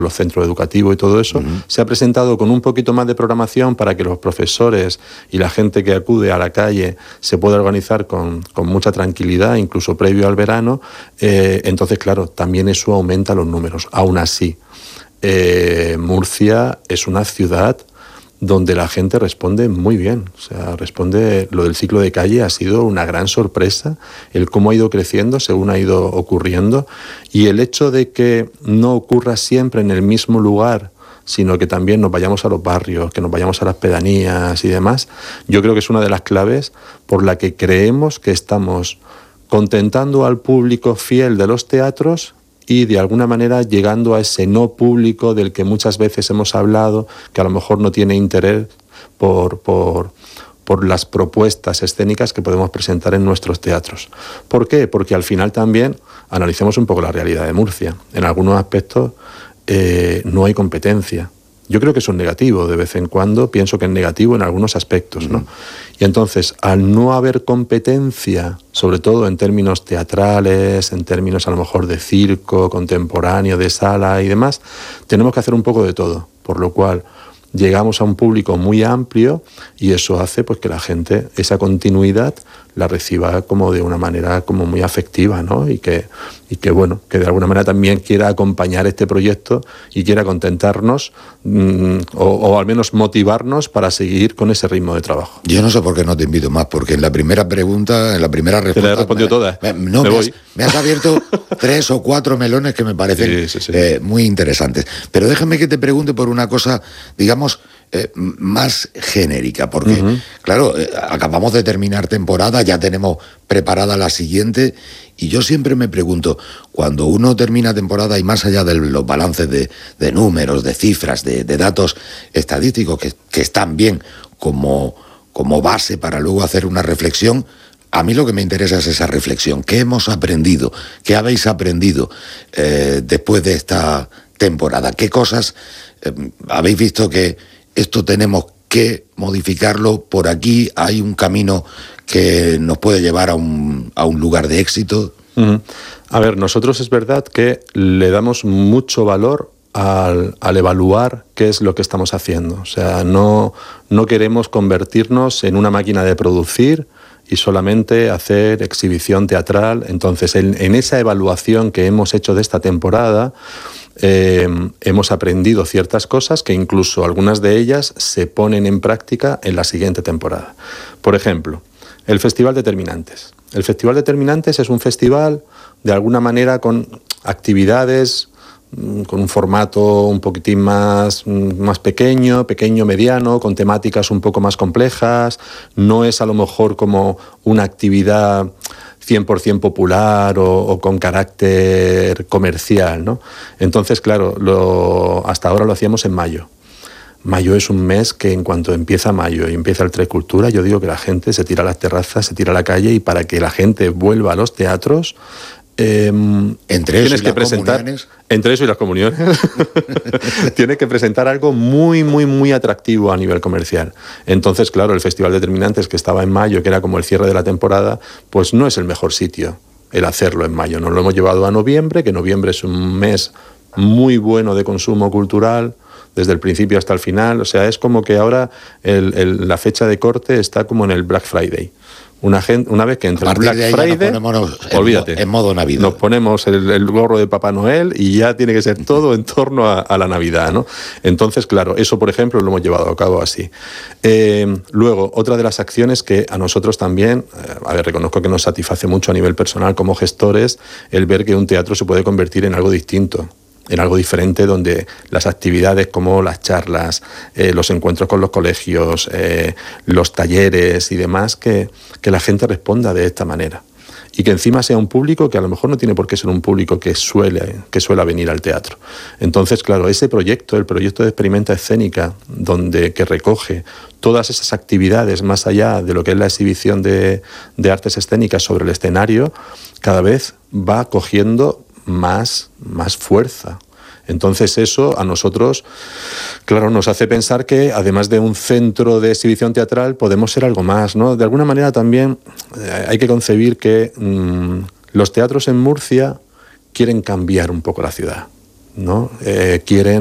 los centros educativos y todo eso, se ha presentado con un poquito más de programación para que los profesores y la gente que acude a la calle se pueda organizar con mucha tranquilidad, incluso previo al verano. Entonces, claro, también eso aumenta los números. Aún así, Murcia es una ciudad donde la gente responde muy bien. O sea, responde, lo del ciclo de calle ha sido una gran sorpresa, el cómo ha ido creciendo según ha ido ocurriendo, y el hecho de que no ocurra siempre en el mismo lugar, sino que también nos vayamos a los barrios, que nos vayamos a las pedanías y demás, yo creo que es una de las claves por la que creemos que estamos contentando al público fiel de los teatros y de alguna manera llegando a ese no público del que muchas veces hemos hablado, que a lo mejor no tiene interés por las propuestas escénicas que podemos presentar en nuestros teatros. ¿Por qué? Porque al final también analicemos un poco la realidad de Murcia. En algunos aspectos no hay competencia. Yo creo que eso es negativo de vez en cuando, pienso que es negativo en algunos aspectos, ¿no? Y entonces, al no haber competencia, sobre todo en términos teatrales, en términos a lo mejor de circo, contemporáneo, de sala y demás, tenemos que hacer un poco de todo, por lo cual llegamos a un público muy amplio y eso hace pues que la gente, esa continuidad, la reciba como de una manera como muy afectiva, ¿no? Y que bueno, que de alguna manera también quiera acompañar este proyecto y quiera contentarnos o al menos motivarnos para seguir con ese ritmo de trabajo. Yo no sé por qué no te invito más, porque en la primera pregunta, en la primera respuesta... Te la he respondido todas. Me has abierto 3 o 4 melones que me parecen muy interesantes. Pero déjame que te pregunte por una cosa, digamos, más genérica, porque, claro, acabamos de terminar temporada, ya tenemos preparada la siguiente, y yo siempre me pregunto, cuando uno termina temporada y más allá de los balances de números, de cifras, de datos estadísticos que están bien como base para luego hacer una reflexión, a mí lo que me interesa es esa reflexión. ¿Qué hemos aprendido? ¿Qué habéis aprendido después de esta temporada? ¿Qué cosas habéis visto que esto tenemos que modificarlo? Por aquí hay un camino que nos puede llevar a un lugar de éxito. A ver, nosotros es verdad que le damos mucho valor al evaluar qué es lo que estamos haciendo. O sea, no queremos convertirnos en una máquina de producir y solamente hacer exhibición teatral. Entonces, en esa evaluación que hemos hecho de esta temporada, hemos aprendido ciertas cosas que incluso algunas de ellas se ponen en práctica en la siguiente temporada. Por ejemplo, el Festival de Terminantes. El Festival de Terminantes es un festival, de alguna manera, con actividades, con un formato un poquitín más pequeño, mediano, con temáticas un poco más complejas. No es a lo mejor como una actividad 100% popular o con carácter comercial, ¿no? Entonces, claro, hasta ahora lo hacíamos en mayo. Mayo es un mes que en cuanto empieza mayo y empieza el Trecultura, yo digo que la gente se tira a las terrazas, se tira a la calle, y para que la gente vuelva a los teatros, entre eso y las comuniones tienes que presentar algo muy, muy, muy atractivo a nivel comercial. Entonces, claro, el Festival de Terminantes, que estaba en mayo, que era como el cierre de la temporada, pues no es el mejor sitio el hacerlo en mayo. Nos lo hemos llevado a noviembre, que noviembre es un mes muy bueno de consumo cultural, desde el principio hasta el final. O sea, es como que ahora la fecha de corte está como en el Black Friday. Una vez que entra el Black Friday, olvídate, en modo Navidad. Nos ponemos el gorro de Papá Noel y ya tiene que ser todo en torno a la Navidad, ¿no? Entonces, claro, eso, por ejemplo, lo hemos llevado a cabo así. Luego, otra de las acciones que a nosotros también, reconozco que nos satisface mucho a nivel personal como gestores, el ver que un teatro se puede convertir en algo distinto, en algo diferente, donde las actividades como las charlas, los encuentros con los colegios, los talleres y demás, que la gente responda de esta manera. Y que encima sea un público que a lo mejor no tiene por qué ser un público que suele venir al teatro. Entonces, claro, ese proyecto, el proyecto de Experimenta Escénica, que recoge todas esas actividades más allá de lo que es la exhibición de artes escénicas sobre el escenario, cada vez va cogiendo más fuerza. Entonces eso a nosotros, claro, nos hace pensar que además de un centro de exhibición teatral podemos ser algo más, ¿no? De alguna manera también hay que concebir que los teatros en Murcia quieren cambiar un poco la ciudad. ¿no? Quieren